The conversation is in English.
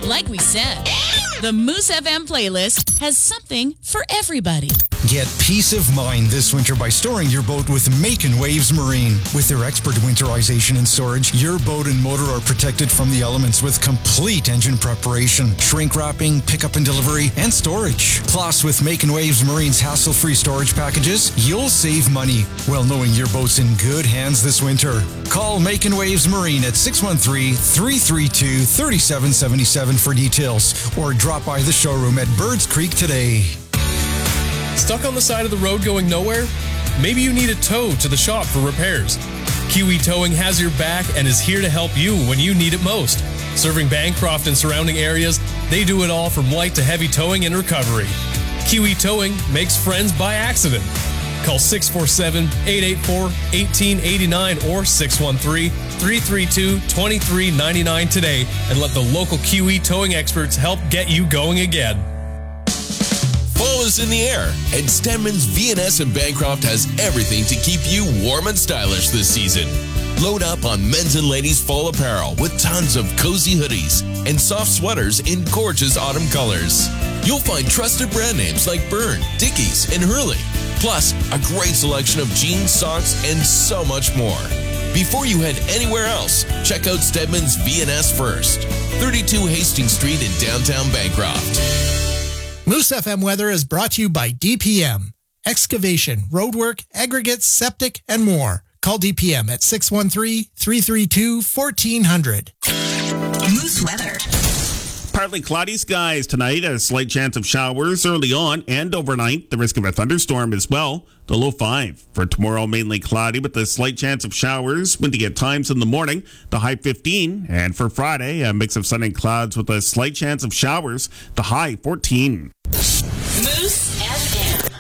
Like we said, the Moose FM playlist has something for everybody. Get peace of mind this winter by storing your boat with Makin Waves Marine. With their expert winterization and storage, your boat and motor are protected from the elements with complete engine preparation, shrink wrapping, pickup and delivery, and storage. Plus, with Makin Waves Marine's hassle-free storage packages, you'll save money while knowing your boat's in good hands this winter. Call Makin Waves Marine at 613-332-3777 for details, or drop by the showroom at Birds Creek today. Stuck on the side of the road going nowhere? Maybe you need a tow to the shop for repairs. Kiwi Towing has your back and is here to help you when you need it most. Serving Bancroft and surrounding areas, they do it all from light to heavy towing and recovery. Kiwi Towing makes friends by accident. Call 647-884-1889 or 613-332-2399 today and let the local Kiwi Towing experts help get you going again. Fall is in the air, and Stedman's V&S in Bancroft has everything to keep you warm and stylish this season. Load up on men's and ladies' fall apparel with tons of cozy hoodies and soft sweaters in gorgeous autumn colors. You'll find trusted brand names like Byrne, Dickies, and Hurley, plus a great selection of jeans, socks, and so much more. Before you head anywhere else, check out Stedman's V&S first. 32 Hastings Street in downtown Bancroft. Moose FM weather is brought to you by DPM. Excavation, roadwork, aggregates, septic, and more. Call DPM at 613-332-1400. Moose weather. Partly cloudy skies tonight, a slight chance of showers early on and overnight. The risk of a thunderstorm as well. The low 5. For tomorrow, mainly cloudy with a slight chance of showers, windy at times in the morning. The high 15. And for Friday, a mix of sun and clouds with a slight chance of showers. The high 14. Moose FM.